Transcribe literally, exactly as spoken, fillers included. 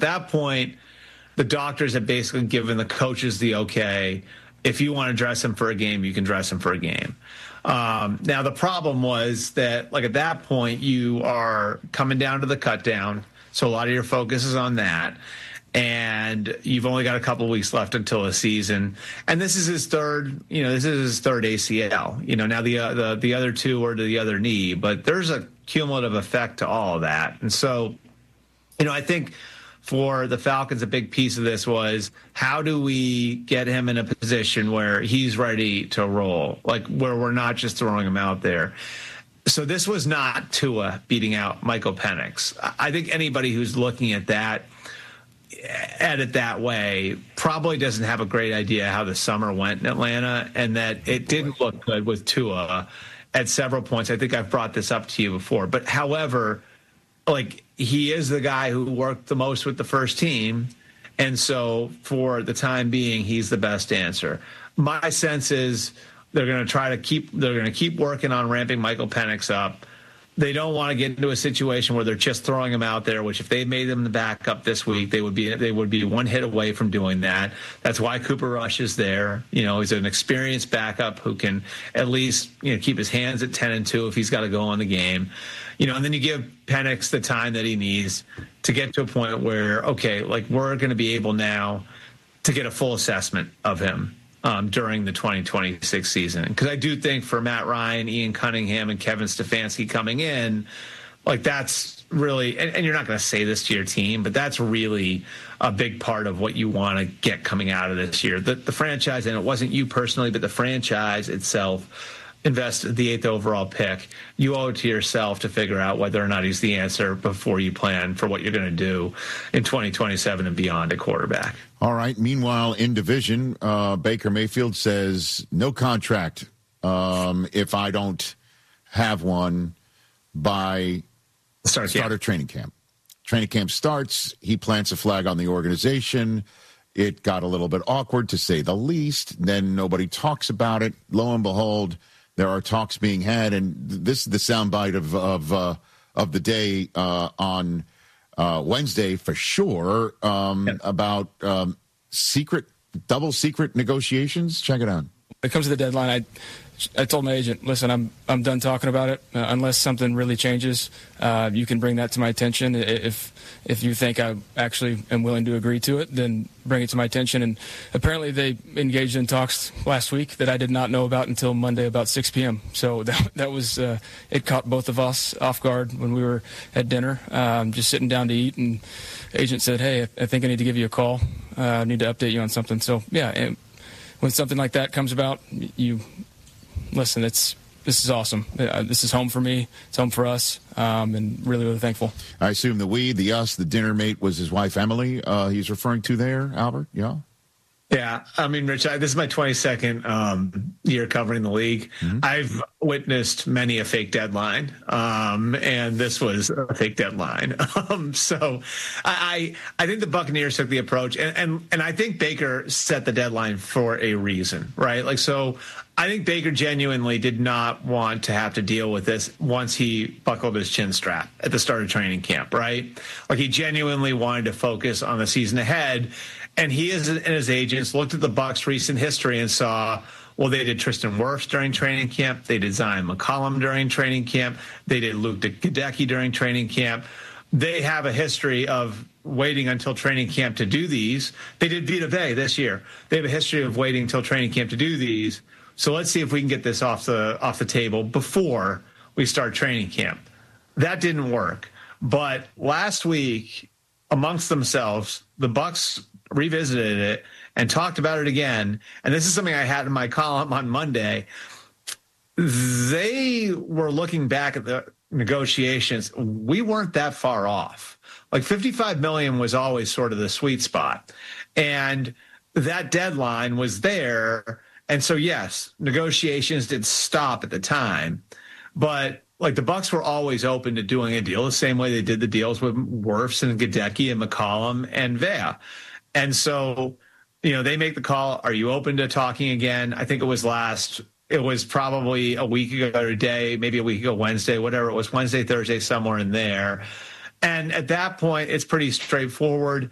that point, the doctors have basically given the coaches the okay. If you want to dress him for a game, you can dress him for a game. Um, now, the problem was that, like, at that point, you are coming down to the cut down. So a lot of your focus is on that. And you've only got a couple of weeks left until the season. And this is his third, you know, this is his third A C L. You know, now the, uh, the, the other two are to the other knee, but there's a cumulative effect to all of that. And so, you know, I think for the Falcons, a big piece of this was, how do we get him in a position where he's ready to roll, like where we're not just throwing him out there. So this was not Tua beating out Michael Penix. I think anybody who's looking at that, at it that way, probably doesn't have a great idea how the summer went in Atlanta, and that it didn't look good with Tua at several points. I think I've brought this up to you before. But however, like, he is the guy who worked the most with the first team, and so for the time being, he's the best answer. My sense is they're going to try to keep they're going to keep working on ramping Michael Penix up. They don't want to get into a situation where they're just throwing him out there, which if they made him the backup this week, they would be they would be one hit away from doing that. That's why Cooper Rush is there. You know, he's an experienced backup who can at least, you know, keep his hands at ten and two if he's got to go on the game. You know, and then you give Penix the time that he needs to get to a point where, okay, like, we're going to be able now to get a full assessment of him Um, during the twenty twenty-six season. Because I do think for Matt Ryan, Ian Cunningham, and Kevin Stefanski coming in, like, that's really, and, and you're not going to say this to your team, but that's really a big part of what you want to get coming out of this year. The, the franchise, and it wasn't you personally, but the franchise itself invested the eighth overall pick. You owe it to yourself to figure out whether or not he's the answer before you plan for what you're going to do in twenty twenty-seven and beyond at quarterback. All right. Meanwhile, in division, uh, Baker Mayfield says no contract um, if I don't have one by Start, start yeah. of training camp. Training camp starts. He plants a flag on the organization. It got a little bit awkward, to say the least. Then nobody talks about it. Lo and behold, there are talks being had, and this is the soundbite of of uh, of the day uh, on uh, Wednesday for sure um, yeah. about um, secret, double secret negotiations. Check it out. When it comes to the deadline, I I told my agent, listen, I'm I'm done talking about it. Uh, unless something really changes, uh, you can bring that to my attention. If if you think I actually am willing to agree to it, then bring it to my attention. And apparently they engaged in talks last week that I did not know about until Monday about six p.m. So that that was uh, it caught both of us off guard when we were at dinner, um, just sitting down to eat. And the agent said, hey, I think I need to give you a call. Uh, I need to update you on something. So yeah, and when something like that comes about, you. Listen, it's this is awesome. Uh, this is home for me. It's home for us, um, and really, really thankful. I assume the we, the us, the dinner mate was his wife, Emily, uh, he's referring to there, Albert? Yeah? Yeah. I mean, Rich, I, this is my twenty-second um, year covering the league. Mm-hmm. I've witnessed many a fake deadline, um, and this was a fake deadline. Um, so I I think the Buccaneers took the approach, and, and, and I think Baker set the deadline for a reason, right? Like, so I think Baker genuinely did not want to have to deal with this once he buckled his chin strap at the start of training camp, right? Like, he genuinely wanted to focus on the season ahead. And he is, and his agents looked at the Bucs' recent history and saw, well, they did Tristan Wirfs during training camp. They did Zion McCollum during training camp. They did Luke Gadecki during training camp. They have a history of waiting until training camp to do these. They did Vita Vea this year. They have a history of waiting until training camp to do these. So let's see if we can get this off the off the table before we start training camp. That didn't work. But last week, amongst themselves, the Bucs revisited it and talked about it again. And this is something I had in my column on Monday. They were looking back at the negotiations. We weren't that far off. Like, fifty-five million was always sort of the sweet spot. And that deadline was there. And so, yes, negotiations did stop at the time, but like, the Bucs were always open to doing a deal the same way they did the deals with Wirfs and Gadecki and McCollum and Vea. And so, you know, they make the call. Are you open to talking again? I think it was last, it was probably a week ago or a day, maybe a week ago, Wednesday, whatever it was, Wednesday, Thursday, somewhere in there. And at that point, it's pretty straightforward.